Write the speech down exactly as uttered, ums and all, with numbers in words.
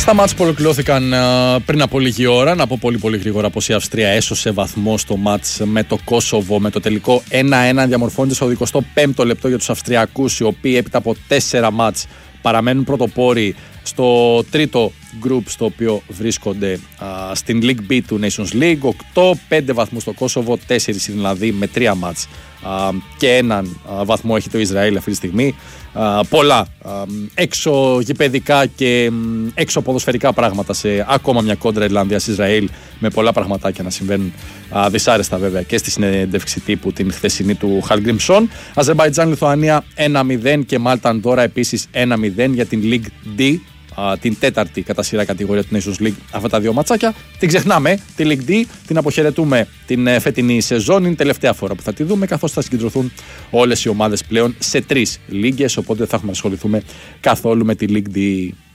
Στα μάτς που ολοκληρώθηκαν πριν από λίγη ώρα, να πω πολύ πολύ γρήγορα πως η Αυστρία έσωσε βαθμό στο μάτς με το Κόσοβο, με το τελικό ένα ένα, διαμορφώνεται στο εικοστό πέμπτο λεπτό για τους Αυστριακούς, οι οποίοι έπειτα από τέσσερα μάτς παραμένουν πρωτοπόροι στο τρίτο γκρουπ στο οποίο βρίσκονται α, στην League B του Nations League. οκτώ πέντε βαθμούς το Κόσοβο, τέσσερα δηλαδή με τρία μάτς α, και έναν α, βαθμό έχει το Ισραήλ αυτή τη στιγμή. Α, πολλά α, έξω γηπαιδικά και έξω ποδοσφαιρικά πράγματα σε ακόμα μια κόντρα Ιρλανδίας-Ισραήλ, με πολλά πραγματάκια να συμβαίνουν α, δυσάρεστα βέβαια και στη συνέντευξη τύπου την χθεσινή του Χαλγκριμσόν. Αζερμπαϊτζάν-Λιθουανία ένα μηδέν και Μάλτα-Ανδόρα επίσης ένα μηδέν για την League D, α, την τέταρτη κατά σειρά κατηγορία του Nations League. Αυτά τα δύο ματσάκια την ξεχνάμε, τη League D την αποχαιρετούμε την ε, φετινή σεζόν, είναι η τελευταία φορά που θα τη δούμε, καθώς θα συγκεντρωθούν όλες οι ομάδες πλέον σε τρεις λίγες, οπότε δεν θα έχουμε ασχοληθούμε καθόλου με τη League D.